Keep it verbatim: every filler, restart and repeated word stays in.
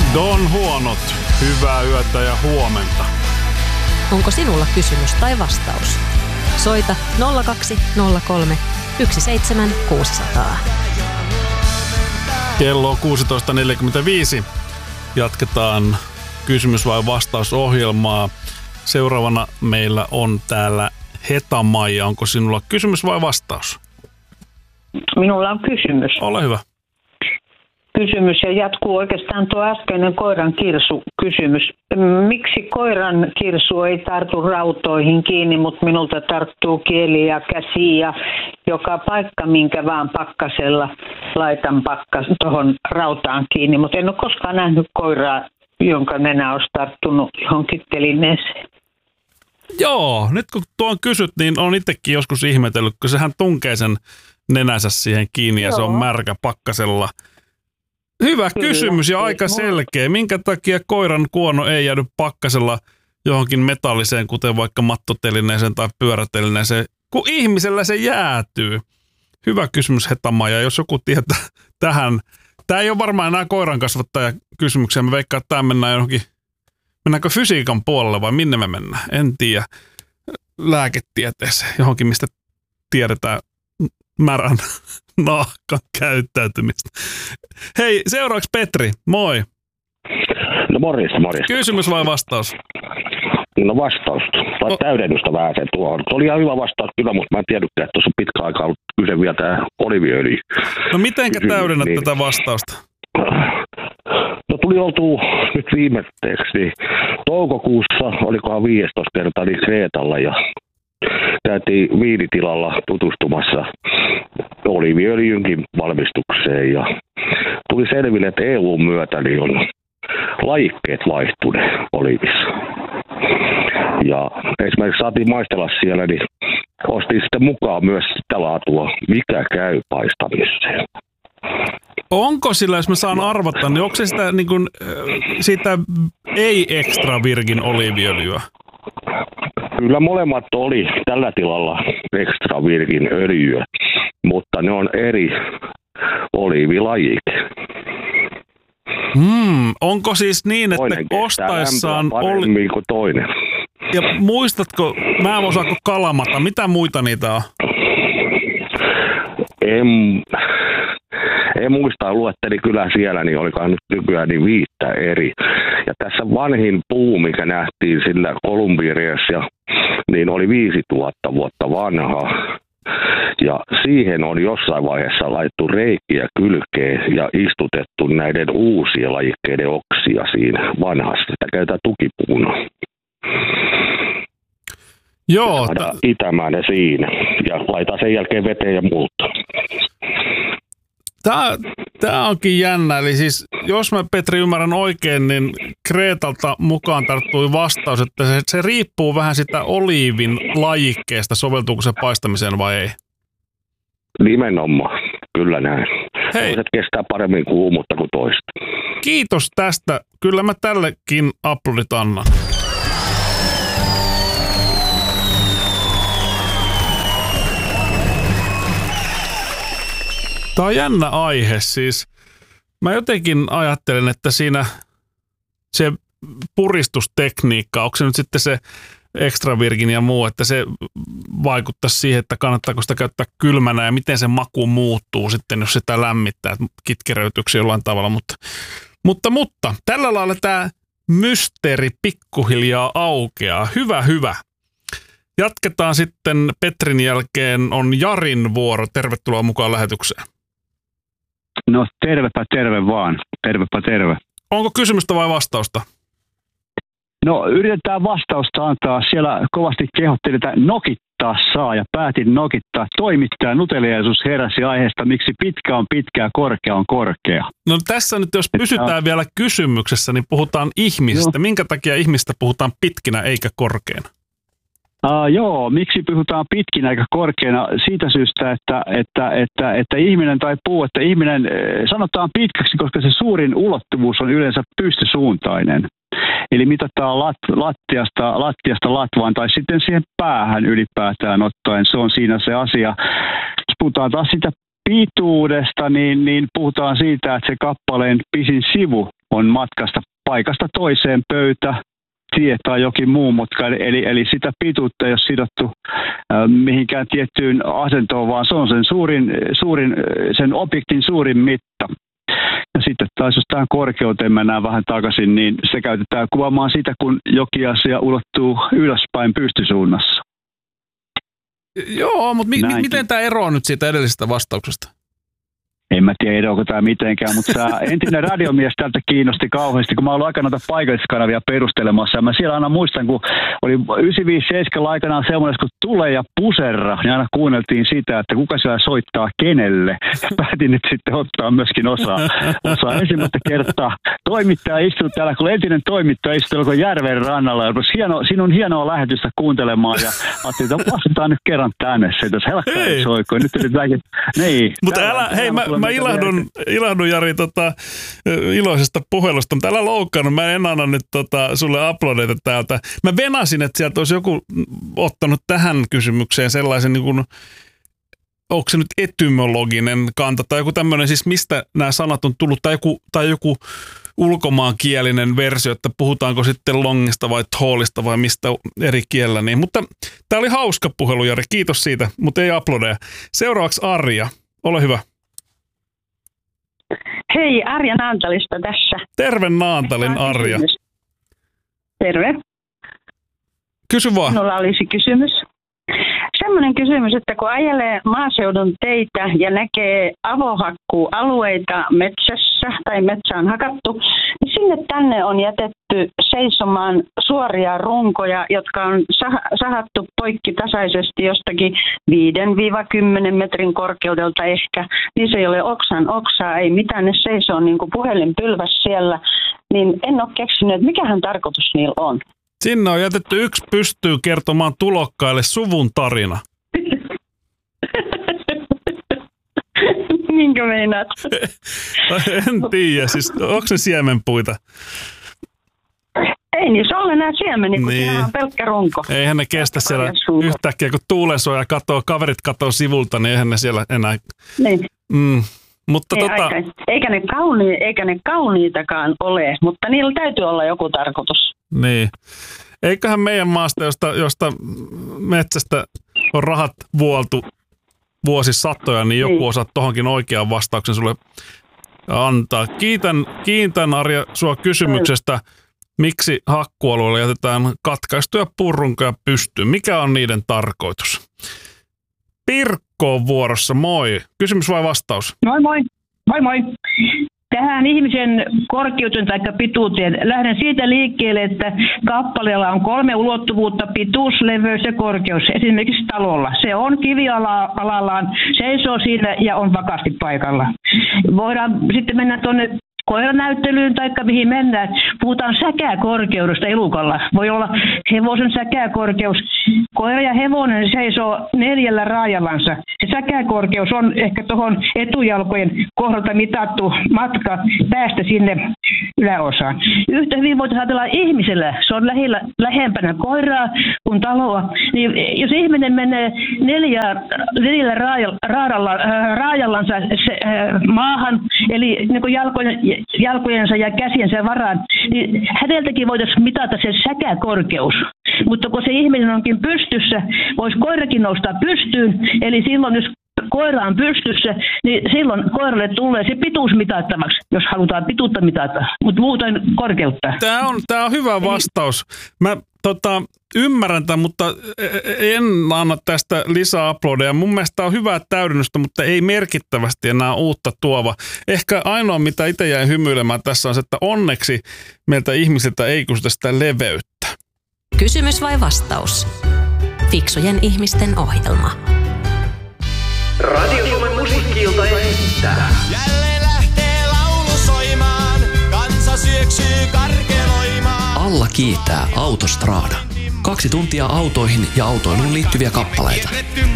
Don Huonot, hyvää yötä ja huomenta. Onko sinulla kysymys tai vastaus? Soita nolla kaksi nolla kolme yksi seitsemän kuusi nolla nolla. Kello on kuusitoista neljäkymmentäviisi. Jatketaan kysymys- vai vastausohjelmaa. Seuraavana meillä on täällä Heta-Maija. Onko sinulla kysymys vai vastaus? Minulla on kysymys. Ole hyvä. Kysymys ja jatkuu oikeastaan tuo äskeinen koiran kirsu kysymys. Miksi koiran kirsu ei tartu rautoihin kiinni, mutta minulta tarttuu kieli ja käsi ja joka paikka, minkä vaan pakkasella laitan pakkas tuohon rautaan kiinni, mutta en ole koskaan nähnyt koiraa, jonka nenä olisi tarttunut johonkin telineeseen. Joo, nyt kun tuon kysyt, niin on itsekin joskus ihmetellyt, kun sehän tunkee sen nenänsä siihen kiinni ja Joo. se on märkä pakkasella. Hyvä Kyllä, kysymys ja aika selkeä. Minkä takia koiran kuono ei jäädy pakkasella johonkin metalliseen, kuten vaikka mattotelineeseen tai pyörätelineeseen, kun ihmisellä se jäätyy? Hyvä kysymys, Heta-Maija. Jos joku tietää tähän, tämä ei ole varmaan enää koiran kasvattaja kysymyksiä. Mä veikkaan, että tämä mennään johonkin, mennäänkö fysiikan puolelle vai minne me mennään? En tiedä. Lääketieteeseen, johonkin mistä tiedetään märän nahkan käyttäytymistä. Hei, seuraavaksi Petri, moi. No morjesta, morjesta. Kysymys vai vastaus? No vastaus. Tai oh. täydennystä vähän se tuohon. Se oli ihan hyvä vastaus kyllä, mutta mä en tiedäkään, että tuossa on pitkä aika ollut kyse vielä tämä oliiviöljy. No mitenkä Kysymys, täydennät niin. tätä vastausta? No tuli oltua nyt viimeiseksi, niin toukokuussa, olikohan viidestoista kertaa, niin Kreetalla ja käytiin viinitilalla tutustumassa oliiviöljynkin valmistukseen ja tuli selville, että E U:n myötä niin on lajikkeet vaihtuneet oliivissa. Ja esimerkiksi saatiin maistella siellä, niin ostin sitten mukaan myös sitä laatua, mikä käy paistamiseen. Onko sillä, jos mä saan arvata, niin onko se sitä, niin kuin, sitä ei-extra virgin oliiviöljyä? Kyllä molemmat oli tällä tilalla extra virgin öljyä, mutta ne on eri oliivilajike. Hmm, onko siis niin, että toinen ostaessaan oli kuin toinen. Ja muistatko, mä en osaako kalamata, mitä muita niitä on? En, en muista, luetteli kyllä siellä, niin olikohan nyt nykyään niin viittä eri. Ja tässä vanhin puu, mikä nähtiin sillä Kolumbiassa, niin oli viisituhatta vuotta vanha. Ja siihen on jossain vaiheessa laittu reikiä kylkeen ja istutettu näiden uusien lajikkeiden oksia siinä vanhassa. Sitä käytetään tukipuuna. Joo. Saadaan t- itämään ne siinä ja laitetaan sen jälkeen veteen ja muutta. Tämä, tämä onkin jännä. Eli siis, jos mä Petri ymmärrän oikein, niin Kreetalta mukaan tarttui vastaus, että se, se riippuu vähän sitä oliivin lajikkeesta, soveltuuko se paistamiseen vai ei? Nimenomaan, kyllä näin. Hei. Toiset kestää paremmin kuumuutta kuin toista. Kiitos tästä. Kyllä mä tällekin aplodit annan. Tämä on jännä aihe siis. Mä jotenkin ajattelen, että siinä se puristustekniikka, onko se nyt sitten se extra virgin ja muu, että se vaikuttaisi siihen, että kannattaako sitä käyttää kylmänä ja miten se maku muuttuu sitten, jos sitä lämmittää, että kitkeröityykö jollain tavalla. Mutta, mutta, mutta tällä lailla tämä mysteeri pikkuhiljaa aukeaa. Hyvä, hyvä. Jatketaan sitten Petrin jälkeen on Jarin vuoro. Tervetuloa mukaan lähetykseen. No tervepä terve vaan. Tervepä terve. Onko kysymystä vai vastausta? No yritetään vastausta antaa. Siellä kovasti kehottiin, että nokittaa saa ja päätin nokittaa. Toimittaja nuteliaisuus heräsi aiheesta, miksi pitkä on pitkä ja korkea on korkea. No tässä nyt jos pysytään vielä kysymyksessä, niin puhutaan ihmisistä. No. Minkä takia ihmistä puhutaan pitkinä eikä korkeana? Uh, joo, miksi puhutaan pitkinä eikä korkeana? Siitä syystä, että, että, että, että ihminen tai puu, että ihminen sanotaan pitkäksi, koska se suurin ulottuvuus on yleensä pystysuuntainen. Eli mitataan lat, lattiasta, lattiasta latvaan tai sitten siihen päähän ylipäätään ottaen. Se on siinä se asia. Jos puhutaan taas sitä pituudesta, niin, niin puhutaan siitä, että se kappaleen pisin sivu on matkasta paikasta toiseen pöytä, tie tai jokin muu mutka, eli, eli sitä pituutta ei ole sidottu äh, mihinkään tiettyyn asentoon, vaan se on sen, suurin, suurin, sen objektin suurin mitta. Ja sitten taas jos tähän korkeuteen mennään vähän takaisin, niin se käytetään kuvaamaan sitä, kun jokin asia ulottuu ylöspäin pystysuunnassa. Joo, mutta mi- mi- miten tämä eroaa nyt siitä edellisestä vastauksesta? En mä tiedä, eroako tämä mitenkään, mutta tämä entinen radiomies tältä kiinnosti kauheasti, kun mä olin aikanaan noita paikalliskanavia perustelemassa. Ja mä siellä aina muistan, kun oli yhdeksänkymmentäviisi seitsemän aikanaan semmoinen, kun Tule ja Puserra, niin aina kuunneltiin sitä, että kuka siellä soittaa kenelle. Päätin nyt sitten ottaa myöskin osaa. osaa. Ensimmäistä kertaa toimittaja istui täällä, kun entinen toimittaja istui kun järven rannalla. Ja hieno, sinun hienoa lähetystä kuuntelemaan ja ajattelin, että vastataan nyt kerran tänne. Se tässä helkkaari soikoi. Nyt nyt väkin. Niin. Mutta älä, hei, mä, mä ilahdun, ilahdun Jari tota, iloisesta puhelusta, mutta älä loukkaannut. Mä en anna nyt tota, sulle aplodeita täältä. Mä venasin, että sieltä olisi joku ottanut tähän kysymykseen sellaisen, niin kuin, onko se nyt etymologinen kanta tai joku tämmöinen, siis mistä nämä sanat on tullut, tai joku, tai joku ulkomaankielinen versio, että puhutaanko sitten longista vai tallista vai mistä eri kielellä. Niin. Mutta tämä oli hauska puhelu, Jari. Kiitos siitä, mutta ei aplodeja. Seuraavaksi Arja. Ole hyvä. Hei, Arja Naantalista tässä. Terve Naantalin, Arja. Terve. Kysy vaan. Minulla olisi kysymys. Semmoinen kysymys, että kun ajelee maaseudun teitä ja näkee avohakkuualueita metsässä tai metsä on hakattu, niin sinne tänne on jätetty seisomaan suoria runkoja, jotka on sahattu poikki tasaisesti jostakin viidestä kymmeneen metrin korkeudelta ehkä. Niin se ei ole oksan oksaa, ei mitään, ne seisoo niin kuin puhelinpylväs siellä. Niin en ole keksinyt, että mikähän tarkoitus niillä on. Sinne on jätetty yksi pystyy kertomaan tulokkaille suvun tarina. Minkä meinaat? En tiedä, siis onko ne siemenpuita? Ei niin, se on enää siemeni, kun niin. Siinä on pelkkä runko. Eihän ne kestä siellä yhtäkkiä, kun tuulensoi ja katoo, kaverit katoo sivulta, niin eihän ne siellä enää... Niin. Mm. Mutta Ei, tota... aika, eikä, ne kauni, eikä ne kauniitakaan ole, mutta niillä täytyy olla joku tarkoitus. Niin. Eiköhän meidän maasta, josta, josta metsästä on rahat vuoltu vuosisatoja, niin joku niin. osaa tohonkin oikean vastauksen sulle antaa. Kiitän, kiitän Arja sua kysymyksestä, miksi hakkualueella jätetään katkaistuja purrunkoja pystyyn. Mikä on niiden tarkoitus? Pirkko on vuorossa, moi. Kysymys vai vastaus? Moi moi, moi moi. Tähän ihmisen korkeuteen tai pituuteen lähden siitä liikkeelle, että kappaleella on kolme ulottuvuutta, pituus, leveys ja korkeus. Esimerkiksi talolla. Se on kivialallaan, seisoo siinä ja on vakaasti paikalla. Voidaan sitten mennä tuonne koiranäyttelyyn tai mihin mennään. Puhutaan säkäkorkeudesta elukalla. Voi olla hevosen säkäkorkeus. Koira ja hevonen seisoo neljällä raajallansa. Se säkäkorkeus on ehkä tuohon etujalkojen kohdalta mitattu matka päästä sinne yläosaan. Yhtä hyvin voitaisiin ajatella ihmisellä. Se on lähellä, lähempänä koiraa kuin taloa. Niin jos ihminen menee neljä, neljällä raajalla, raajallansa se, äh, maahan, eli niin kuin jalkojen, jalkojensa ja käsiensä varaan, niin häneltäkin voitaisiin mitata se säkäkorkeus. Mutta kun se ihminen onkin pystyssä, voisi koirakin nousta pystyyn, eli silloin jos koira on pystyssä, niin silloin koiralle tulee se pituus mitattavaksi, jos halutaan pituutta mitata, mutta muuten korkeutta. Tämä on, tämä on hyvä vastaus. Mä tota, ymmärrän tämän, mutta en anna tästä lisää aplodeja. Mun mielestä tämä on hyvää täydennystä, mutta ei merkittävästi enää uutta tuova. Ehkä ainoa, mitä itse jäin hymyilemään tässä on se, että onneksi meiltä ihmisiltä ei kysytä sitä leveyttä. Kysymys vai vastaus? Fiksujen ihmisten ohjelma. Radio Suomen musiikki-ilta esittää. Jälleen lähtee laulu soimaan, kansa syöksyy karkeloimaan. Alla kiittää Autostrada. Kaksi tuntia autoihin ja autoiluun liittyviä kappaleita.